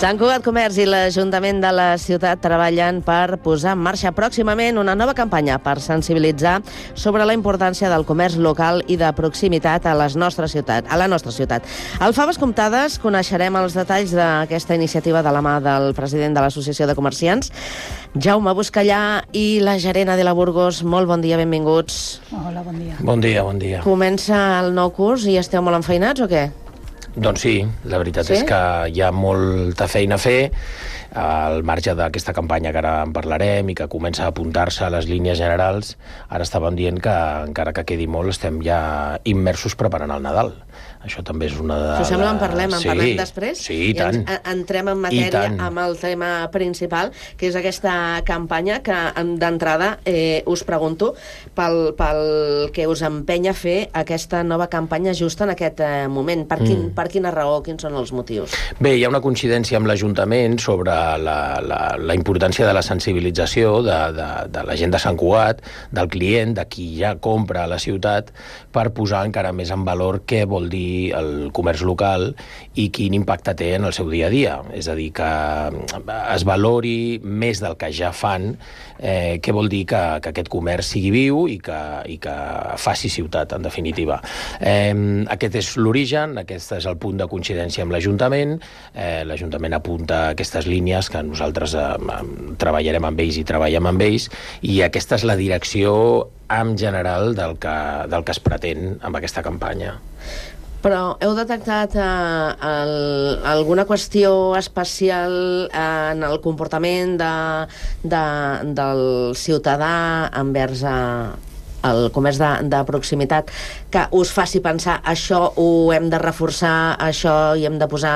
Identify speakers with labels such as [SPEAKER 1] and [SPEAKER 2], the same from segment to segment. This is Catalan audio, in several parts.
[SPEAKER 1] Sant Cugat Comerç i l'Ajuntament de la ciutat treballen per posar en marxa pròximament una nova campanya per sensibilitzar sobre la importància del comerç local i de proximitat a la nostra ciutat. Al Faves Comptades coneixerem els detalls d'aquesta iniciativa de la mà del president de l'Associació de Comerciants, Jaume Buscallà, i la gerent Adela Burgos. Molt bon dia, benvinguts.
[SPEAKER 2] Hola, bon dia.
[SPEAKER 3] Bon dia, bon dia.
[SPEAKER 1] Comença el nou curs i esteu molt enfeinats o què?
[SPEAKER 3] Doncs sí, la veritat és que hi ha molta feina a fer, al marge d'aquesta campanya que ara en parlarem i que comença a apuntar-se a les línies generals. Ara estàvem dient que, encara que quedi molt, estem ja immersos preparant el Nadal. Això també és una de...
[SPEAKER 1] Si us sembla, en parlem després.
[SPEAKER 3] Sí, i tant.
[SPEAKER 1] I entrem en matèria amb el tema principal, que és aquesta campanya que, d'entrada, us pregunto pel que us empenya a fer aquesta nova campanya just en aquest moment. Per quina raó? Quins són els motius?
[SPEAKER 3] Bé, hi ha una coincidència amb l'Ajuntament sobre la importància de la sensibilització de la gent de Sant Cugat, del client, de qui ja compra a la ciutat, per posar encara més en valor què vol dir el comerç local i quin impacte té en el seu dia a dia. És a dir, que es valori més del que ja fan, què vol dir que aquest comerç sigui viu i que faci ciutat, en definitiva. Aquest és l'origen, aquest és el punt de coincidència amb l'Ajuntament. L'Ajuntament apunta aquestes línies que nosaltres treballarem amb ells i treballem amb ells, i aquesta és la direcció en general del que es pretén amb aquesta campanya.
[SPEAKER 1] Però heu detectat alguna qüestió especial en el comportament del ciutadà envers el comerç de proximitat que us faci pensar això ho hem de reforçar, això hi hem de posar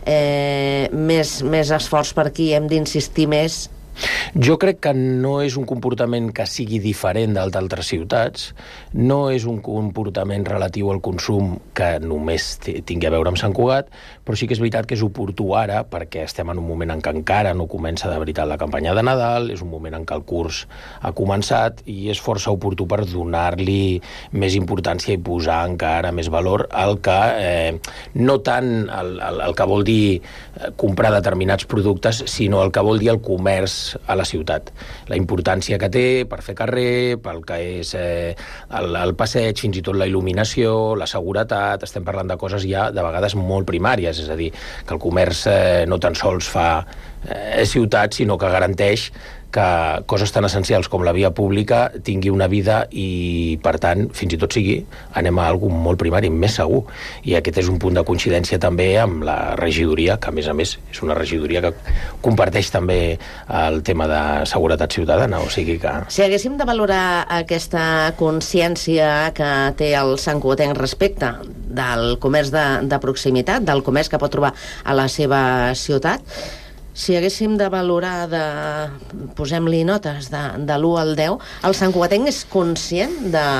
[SPEAKER 1] més esforç per aquí, hem d'insistir més?
[SPEAKER 3] Jo crec que no és un comportament que sigui diferent d'altres ciutats, no és un comportament relatiu al consum que només tingui a veure amb Sant Cugat, però sí que és veritat que és oportú ara, perquè estem en un moment en què encara no comença de veritat la campanya de Nadal, és un moment en què el curs ha començat i és força oportú per donar-li més importància i posar encara més valor al que, no tant el que vol dir comprar determinats productes, sinó el que vol dir el comerç a la ciutat. La importància que té per fer carrer, pel que és el passeig, fins i tot la il·luminació, la seguretat. Estem parlant de coses ja de vegades molt primàries, és a dir, que el comerç no tan sols fa ciutat, sinó que garanteix que coses tan essencials com la via pública tingui una vida i, per tant, fins i tot anem a alguna molt primari, més segur. I aquest és un punt de coincidència també amb la regidoria, que a més és una regidoria que comparteix també el tema de seguretat ciutadana, o sigui que...
[SPEAKER 1] Si haguéssim de valorar aquesta consciència que té el santcugatenc respecte del comerç de proximitat, del comerç que pot trobar a la seva ciutat, si haguéssim de valorar, posem-li notes, de l'1 al 10, el santcugatenc és conscient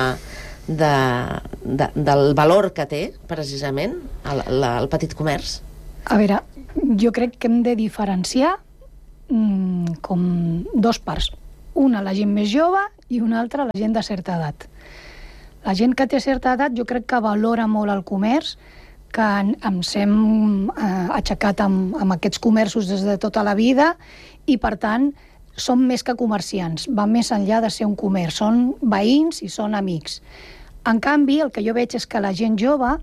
[SPEAKER 1] del valor que té, precisament, el petit comerç?
[SPEAKER 2] A veure, jo crec que hem de diferenciar com dos parts. Una, la gent més jove, i una altra, la gent de certa edat. La gent que té certa edat jo crec que valora molt el comerç, que ens hem aixecat amb aquests comerços des de tota la vida i, per tant, són més que comerciants, van més enllà de ser un comerç, són veïns i són amics. En canvi, el que jo veig és que la gent jove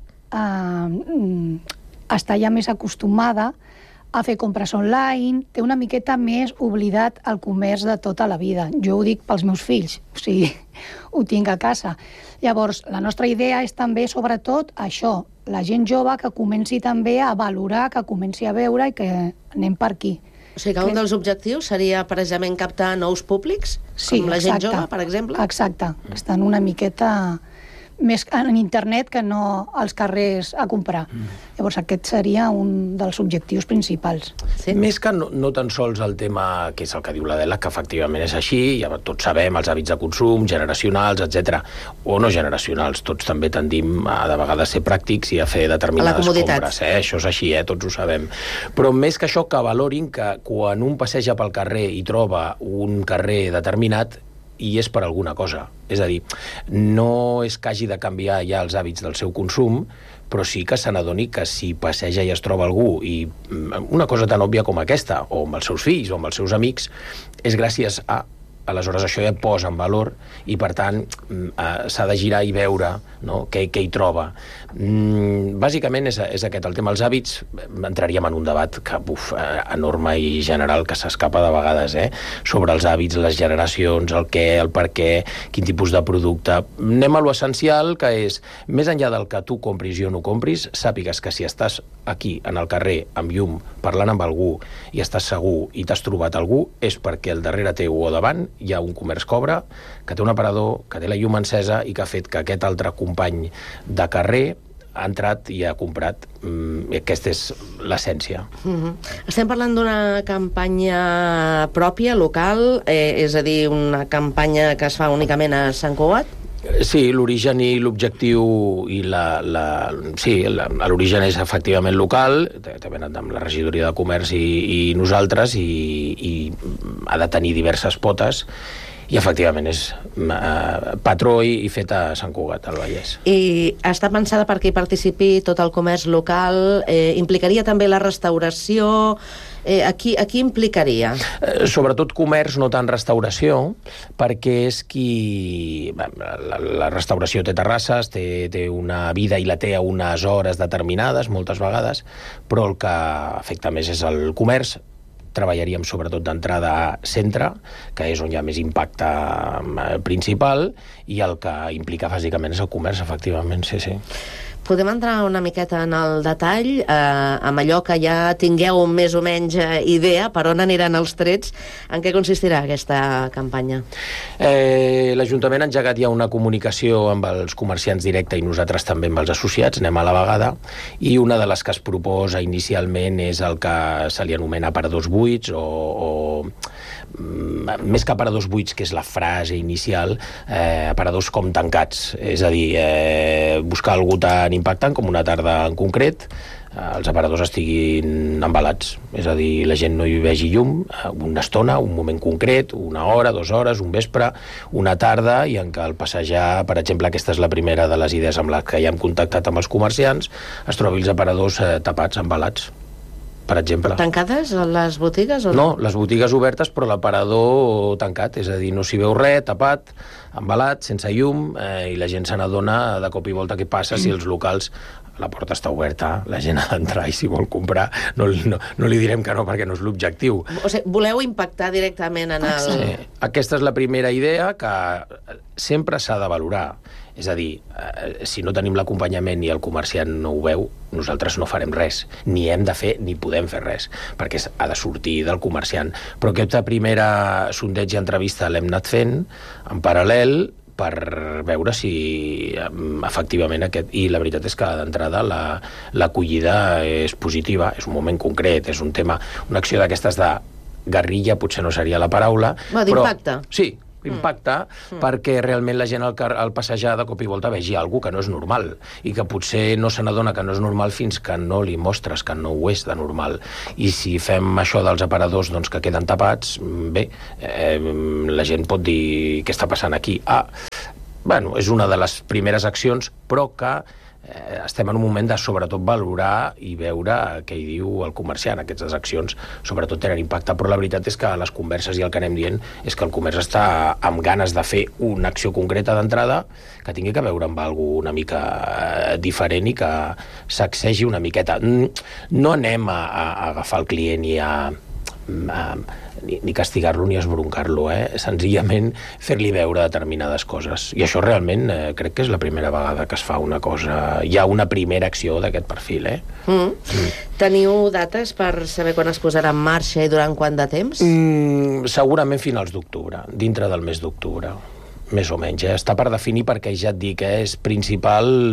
[SPEAKER 2] està ja més acostumada a fer compres online, té una miqueta més oblidat el comerç de tota la vida. Jo ho dic pels meus fills, o sigui, ho tinc a casa. Llavors, la nostra idea és també, sobretot, això, la gent jove que comenci també a valorar, que comenci a veure i que anem per aquí.
[SPEAKER 1] O sigui que un dels objectius seria precisament captar nous públics, com la gent jove, per exemple?
[SPEAKER 2] Exacte, estan una miqueta més en internet que no als carrers a comprar. Llavors aquest seria un dels objectius principals.
[SPEAKER 3] Sí? Més que no tan sols el tema, que és el que diu l'Adela, que efectivament és així, ja tots sabem els hàbits de consum, generacionals, etc. O no generacionals, tots també tendim a de vegades ser pràctics i a fer determinades compres. Això és així, tots ho sabem. Però més que això, que valorin que quan un passeja pel carrer i troba un carrer determinat, i és per alguna cosa. És a dir, no és que hagi de canviar ja els hàbits del seu consum, però sí que se n'adoni que si passeja i es troba algú, i una cosa tan òbvia com aquesta, o amb els seus fills o amb els seus amics, és gràcies a... Aleshores això ja posa en valor i, per tant, s'ha de girar i veure, no, què hi troba. Bàsicament és aquest el tema. Els hàbits, entraríem en un debat que, enorme i general, que s'escapa de vegades, sobre els hàbits, les generacions, el què, el per què, quin tipus de producte. Anem a lo essencial, que és, més enllà del que tu compris i o no compris, sàpigues que si estàs aquí, en el carrer, amb llum, parlant amb algú, i estàs segur i t'has trobat algú, és perquè al darrere teu o davant hi ha un comerç que obre, que té un aparador, que té la llum encesa i que ha fet que aquest altre company de carrer ha entrat i ha comprat. Aquesta és l'essència.
[SPEAKER 1] Estem parlant d'una campanya pròpia, local, és a dir, una campanya que es fa únicament a Sant Cugat?
[SPEAKER 3] Sí, l'origen i l'objectiu i l'origen és efectivament local, també anat amb la regidoria de comerç i nosaltres, i ha de tenir diverses potes, i efectivament és patró i fet a Sant Cugat, al Vallès.
[SPEAKER 1] I està pensada perquè hi participi tot el comerç local? Implicaria també la restauració? A qui implicaria?
[SPEAKER 3] Sobretot comerç, no tant restauració, perquè és qui... La restauració té terrasses, té una vida i la té a unes hores determinades, moltes vegades, però el que afecta més és el comerç. Treballaríem sobretot d'entrada a centre, que és on hi ha més impacte principal, i el que implica bàsicament és el comerç, efectivament, sí.
[SPEAKER 1] Podem entrar una miqueta en el detall, amb allò que ja tingueu més o menys idea per on aniran els trets. En què consistirà aquesta campanya?
[SPEAKER 3] L'Ajuntament ha engegat ja una comunicació amb els comerciants directe i nosaltres també amb els associats, anem a la vegada, i una de les que es proposa inicialment és el que se li anomena aparadors buits, o més que aparadors buits, que és la frase inicial, aparadors com tancats, és a dir, buscar algú tan impactant com una tarda en concret, els aparadors estiguin embalats, és a dir, la gent no hi vegi llum una estona, un moment concret, una hora, 2 hores, un vespre, una tarda, i en què el passejar, per exemple, aquesta és la primera de les idees amb les que ja hem contactat amb els comerciants, es trobi els aparadors tapats, embalats, per exemple.
[SPEAKER 1] Tancades les botigues? O
[SPEAKER 3] no, les botigues obertes, però l'aparador tancat, és a dir, no s'hi veu res, tapat, embalat, sense llum, i la gent se n'adona de cop i volta què passa si els locals, la porta està oberta, la gent ha d'entrar i si vol comprar, no li direm que no, perquè no és l'objectiu.
[SPEAKER 1] O sigui, voleu impactar directament en el...
[SPEAKER 3] Sí. Aquesta és la primera idea, que sempre s'ha de valorar. És a dir, si no tenim l'acompanyament i el comerciant no ho veu, nosaltres no farem res, ni hem de fer ni podem fer res, perquè ha de sortir del comerciant. Però aquesta primera sondeig i entrevista l'hem anat fent en paral·lel per veure si efectivament aquest... I la veritat és que d'entrada l'acollida és positiva, és un moment concret, és un tema, una acció d'aquestes de guerrilla, potser no seria la paraula,
[SPEAKER 1] però... d'impacte.
[SPEAKER 3] Sí, impacta, perquè realment la gent al passejar de cop i volta vegi alguna que no és normal, i que potser no se n'adona que no és normal fins que no li mostres que no ho és de normal. I si fem això dels aparadors que queden tapats, bé, la gent pot dir què està passant aquí. Bueno, és una de les primeres accions, però que estem en un moment de sobretot valorar i veure què hi diu el comerciant. Aquestes accions sobretot tenen impacte, però la veritat és que les converses i el que anem dient és que el comerç està amb ganes de fer una acció concreta d'entrada que tingui que veure amb alguna una mica diferent i que sacsegi una miqueta. No anem a agafar el client i ni castigar-lo ni esbroncar-lo, senzillament fer-li veure determinades coses. I això realment crec que és la primera vegada que es fa una cosa... Hi ha una primera acció d'aquest perfil,
[SPEAKER 1] Teniu dates per saber quan es posarà en marxa i durant quant de temps?
[SPEAKER 3] Segurament finals d'octubre, dintre del mes d'octubre, més o menys. Està per definir, perquè ja et dic, és principal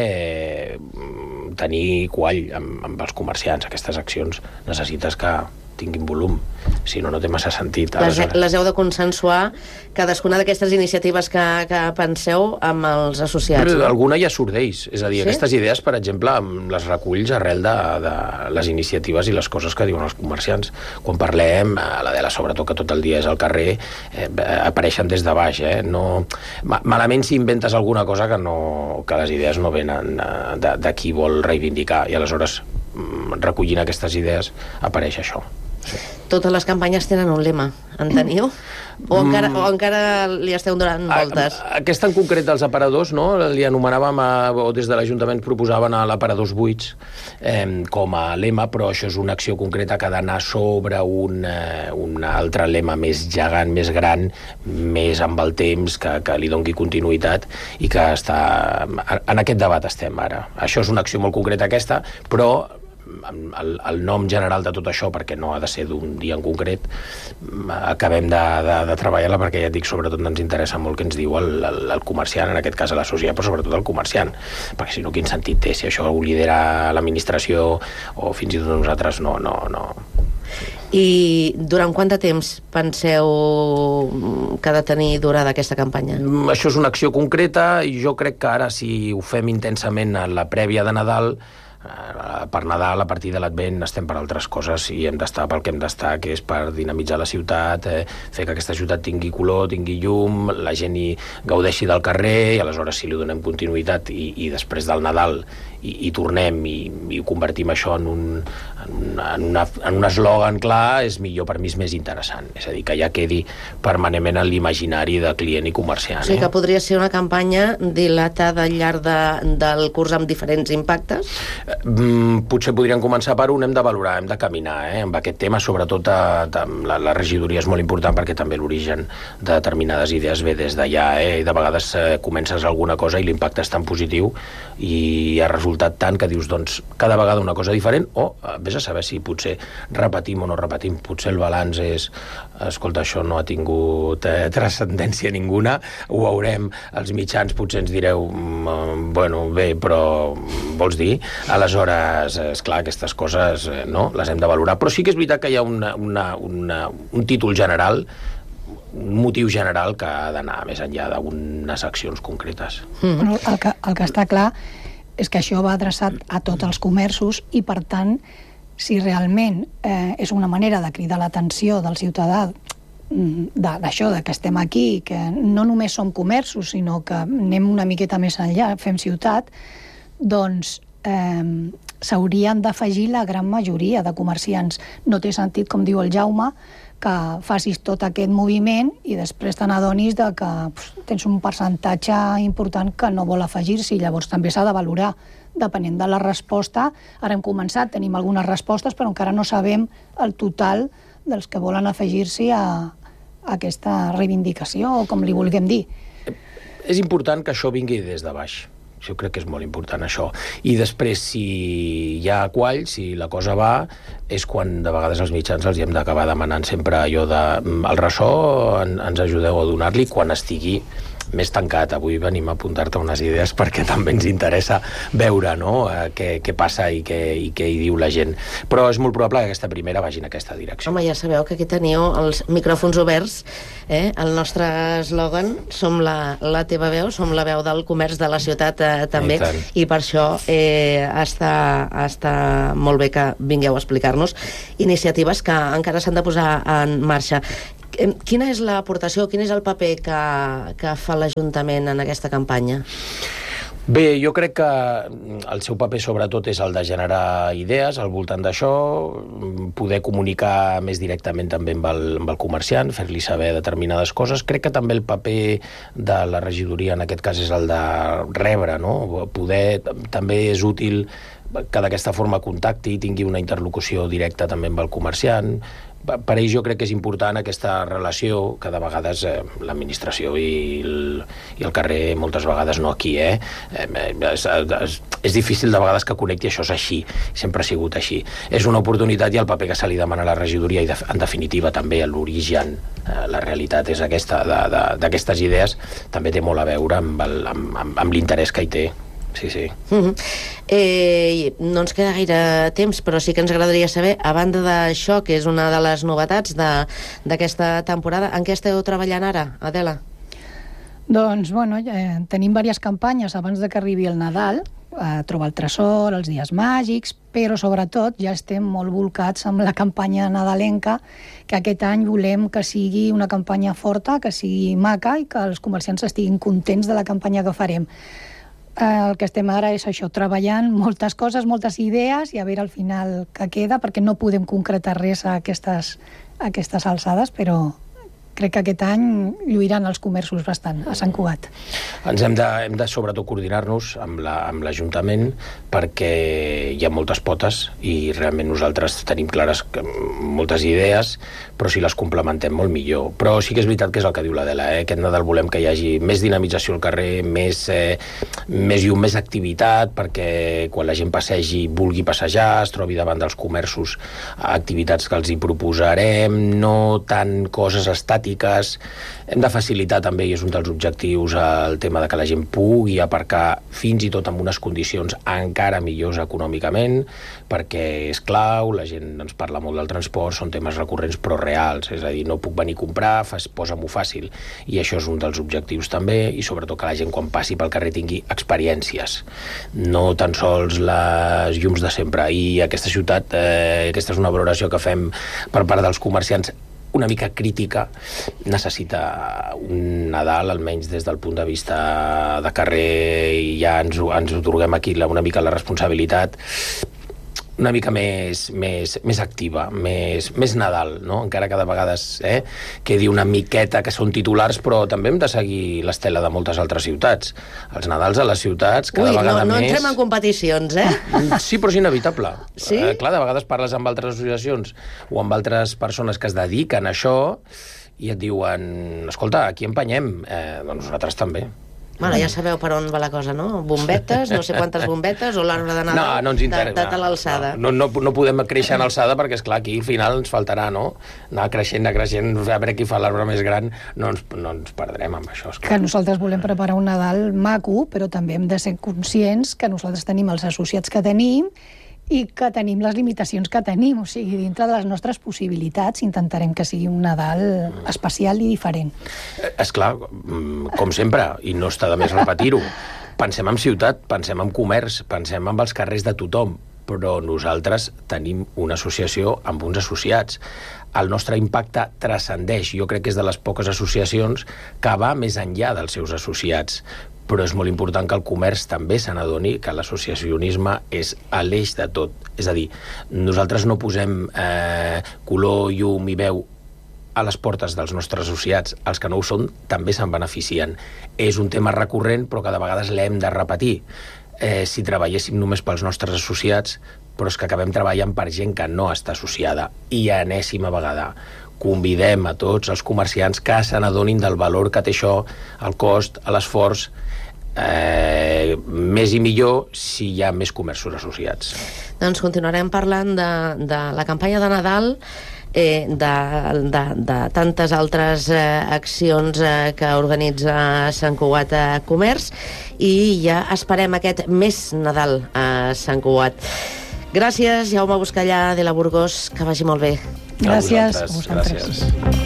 [SPEAKER 3] poder tenir quall amb els comerciants. Aquestes accions necessites que tinguin volum. Si no, no té massa sentit.
[SPEAKER 1] Les heu de consensuar cadascuna d'aquestes iniciatives que penseu amb els associats.
[SPEAKER 3] Però alguna ja surt d'ells. És a dir, aquestes idees, per exemple, les reculls arrel de les iniciatives i les coses que diuen els comerciants. Quan parlem, l'Adela, sobretot, que tot el dia és al carrer, apareixen des de baix. Malament si inventes alguna cosa que les idees no venen de qui vol reivindicar. I aleshores, recollint aquestes idees, apareix això. Sí.
[SPEAKER 1] Totes les campanyes tenen un lema, en teniu? O encara li esteu donant voltes?
[SPEAKER 3] Aquesta en concret dels aparadors, no? Li anomenàvem, o des de l'Ajuntament proposaven a l'aparadors buits com a lema, però això és una acció concreta que ha d'anar sobre un altre lema més gegant, més gran, més amb el temps, que li doni continuïtat i que està... En aquest debat estem ara. Això és una acció molt concreta aquesta, però el nom general de tot això, perquè no ha de ser d'un dia en concret, acabem de treballar-la, perquè ja et dic, sobretot ens interessa molt què ens diu el comerciant, en aquest cas a l'associat, però sobretot el comerciant, perquè si no, quin sentit té? Si això ho lidera l'administració o fins i tot nosaltres, no.
[SPEAKER 1] I durant quant de temps penseu que ha de tenir durada aquesta campanya?
[SPEAKER 3] Això és una acció concreta i jo crec que ara, si ho fem intensament a la prèvia de Nadal, per Nadal, a partir de l'Advent, estem per altres coses i hem d'estar pel que hem d'estar, que és per dinamitzar la ciutat, fer que aquesta ciutat tingui color, tingui llum, la gent hi gaudeixi del carrer, i aleshores si li donem continuïtat i després del Nadal i tornem i ho convertim això en un eslògan clar, és millor, per mi és més interessant. És a dir, que ja quedi permanentment en l'imaginari de client i comerciant.
[SPEAKER 1] O sigui que podria ser una campanya dilatada al llarg del curs amb diferents impactes?
[SPEAKER 3] Potser podríem començar per un, hem de valorar, hem de caminar amb aquest tema, sobretot la regidoria és molt important perquè també l'origen de determinades idees ve des d'allà, i de vegades comences alguna cosa i l'impacte és tan positiu i ha resultat tant que dius, doncs, cada vegada una cosa diferent, o vés a saber si potser repetim o no repetim, potser el balanç és, escolta, això no ha tingut transcendència ninguna, ho veurem, els mitjans potser ens direu, bueno, bé, però vols dir? Aleshores, esclar, aquestes coses no, les hem de valorar, però sí que és veritat que hi ha un títol general, un motiu general que ha d'anar més enllà d'unes accions concretes.
[SPEAKER 2] Bueno, el que està clar és que això va adreçat a tots els comerços i, per tant, si realment és una manera de cridar l'atenció del ciutadà d'això, que estem aquí, que no només som comerços, sinó que anem una miqueta més enllà, fem ciutat, doncs s'haurien d'afegir la gran majoria de comerciants. No té sentit, com diu el Jaume, que facis tot aquest moviment i després te n'adonis que tens un percentatge important que no vol afegir-s'hi. Llavors també s'ha de valorar, depenent de la resposta. Ara hem començat, tenim algunes respostes, però encara no sabem el total dels que volen afegir-s'hi a aquesta reivindicació, o com li vulguem dir.
[SPEAKER 3] És important que això vingui des de baix. Jo crec que és molt important això. I després, si hi ha quall, si la cosa va, és quan de vegades els mitjans els hi hem d'acabar demanant sempre allò de el ressò, ens ajudeu a donar-li quan estigui més tancat. Avui venim a apuntar-te unes idees perquè també ens interessa veure, no?, què passa i què hi diu la gent. Però és molt probable que aquesta primera vagi en aquesta direcció.
[SPEAKER 1] Home, ja sabeu que aquí teniu els micròfons oberts, el nostre eslògan, som la teva veu, som la veu del comerç de la ciutat també, i per això està molt bé que vingueu a explicar-nos iniciatives que encara s'han de posar en marxa. Quina és l'aportació, quin és el paper que fa l'Ajuntament en aquesta campanya?
[SPEAKER 3] Bé, jo crec que el seu paper sobretot és el de generar idees al voltant d'això, poder comunicar més directament també amb el comerciant, fer-li saber determinades coses. Crec que també el paper de la regidoria en aquest cas és el de rebre, no? També és útil que d'aquesta forma contacti i tingui una interlocució directa també amb el comerciant. Per ells jo crec que és important aquesta relació que de vegades l'administració i el carrer moltes vegades no aquí, és difícil de vegades que connecti, això és així, sempre ha sigut així. És una oportunitat i el paper que se li demana a la regidoria i en definitiva també a l'origen, la realitat és aquesta d'aquestes idees, també té molt a veure amb l'interès que hi té. sí.
[SPEAKER 1] No ens queda gaire temps, però sí que ens agradaria saber, a banda d'això, que és una de les novetats d'aquesta temporada, en què esteu treballant ara, Adela?
[SPEAKER 2] Doncs, bueno, tenim diverses campanyes abans de que arribi el Nadal, trobar el tresor, els dies màgics, però sobretot ja estem molt volcats amb la campanya nadalenca, que aquest any volem que sigui una campanya forta, que sigui maca i que els comerciants estiguin contents de la campanya que farem. El que estem ara és això, treballant moltes coses, moltes idees, i a veure al final què queda, perquè no podem concretar res a aquestes alçades, però crec que aquest any lluiran els comerços bastant, a Sant Cugat.
[SPEAKER 3] Ens hem de sobretot coordinar-nos amb l'Ajuntament, perquè hi ha moltes potes i realment nosaltres tenim clares moltes idees, però si les complementem molt millor. Però sí que és veritat que és el que diu l'Adela, aquest Nadal volem que hi hagi més dinamització al carrer, més llum, més activitat, perquè quan la gent passegi vulgui passejar, es trobi davant dels comerços activitats que els hi proposarem, no tant coses estàtiques. Hem de facilitar també, i és un dels objectius, el tema de que la gent pugui aparcar fins i tot amb unes condicions encara millors econòmicament, perquè és clau, la gent ens parla molt del transport, són temes recurrents però reals, és a dir, no puc venir a comprar, posa-m'ho fàcil, i això és un dels objectius també, i sobretot que la gent quan passi pel carrer tingui experiències, no tan sols les llums de sempre. I aquesta ciutat, aquesta és una valoració que fem per part dels comerciants, una mica crítica, necessita un Nadal, almenys des del punt de vista de carrer, i ja ens otorguem aquí una mica la responsabilitat, una mica més activa, més Nadal, no? Encara que de vegades quedi una miqueta que són titulars, però també hem de seguir l'estela de moltes altres ciutats. Els Nadals a les ciutats cada vegada més...
[SPEAKER 1] No entrem en competicions,
[SPEAKER 3] Sí, però és inevitable.
[SPEAKER 1] Sí?
[SPEAKER 3] Clar, de vegades parles amb altres associacions o amb altres persones que es dediquen a això i et diuen, escolta, aquí empenyem. Doncs nosaltres també.
[SPEAKER 1] Bueno, ja sabeu per on va la cosa, no? Bombetes, no sé quantes bombetes, o l'arbre de Nadal
[SPEAKER 3] no ens interessa,
[SPEAKER 1] de l'alçada.
[SPEAKER 3] No podem créixer en alçada perquè, esclar, aquí al final ens faltarà, no? Anar creixent, a veure qui fa l'arbre més gran, no ens perdrem amb això.
[SPEAKER 2] Que nosaltres volem preparar un Nadal maco, però també hem de ser conscients que nosaltres tenim els associats que tenim i que tenim les limitacions que tenim, o sigui, dintre de les nostres possibilitats intentarem que sigui un Nadal especial i diferent.
[SPEAKER 3] Esclar, com sempre, i no està de més repetir-ho, pensem en ciutat, pensem en comerç, pensem en els carrers de tothom, però nosaltres tenim una associació amb uns associats. El nostre impacte transcendeix. Jo crec que és de les poques associacions que va més enllà dels seus associats. Però és molt important que el comerç també se n'adoni que l'associacionisme és l'eix de tot. És a dir, nosaltres no posem color, llum i veu a les portes dels nostres associats. Els que no ho són també se'n beneficien. És un tema recurrent, però que de vegades l'hem de repetir. Si treballéssim només pels nostres associats, però és que acabem treballant per gent que no està associada. I enèsima vegada convidem a tots els comerciants que se n'adonin del valor que té això, el cost, l'esforç, més i millor si hi ha més comerços associats.
[SPEAKER 1] Doncs continuarem parlant de la campanya de Nadal, de tantes altres accions que organitza Sant Cugat Comerç, i ja esperem aquest més Nadal a Sant Cugat. Gràcies, Jaume Buscallà, de la Burgos, que vagi molt bé.
[SPEAKER 2] Gràcies a vosaltres.
[SPEAKER 3] Gràcies.